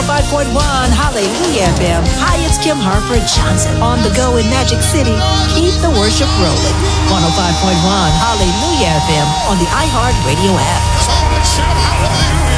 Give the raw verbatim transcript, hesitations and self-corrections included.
five point one Hallelujah F M. Hi, it's Kim Harper Johnson on the go in Magic City. Keep the worship rolling. one oh five point one Hallelujah F M on the iHeart Radio app. Somebody shout hallelujah.